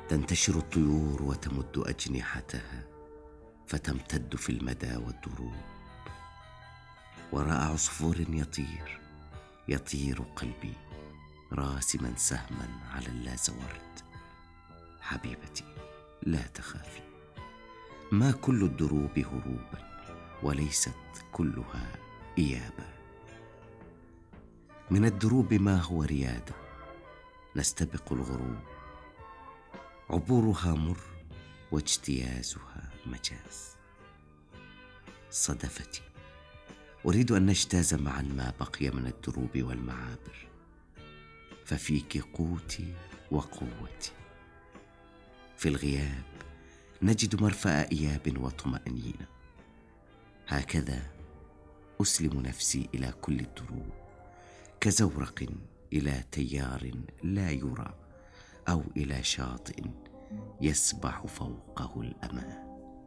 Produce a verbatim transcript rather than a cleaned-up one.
تنتشر الطيور وتمد أجنحتها فتمتد في المدى والدروب. وراء عصفور يطير يطير قلبي راسما سهما على اللازورد. حبيبتي لا تخافي، ما كل الدروب هروبا وليست كلها إيابا. من الدروب ما هو رياده نستبق الغروب، عبورها مر واجتيازها مجاز. صدفتي، أريد أن نجتاز معا ما بقي من الدروب والمعابر، ففيك قوتي وقوتي. في الغياب نجد مرفأ إياب وطمأنينة. هكذا أسلم نفسي إلى كل الدروب، كزورق إلى تيار لا يرى، أو إلى شاطئ يسبح فوقه الأمان.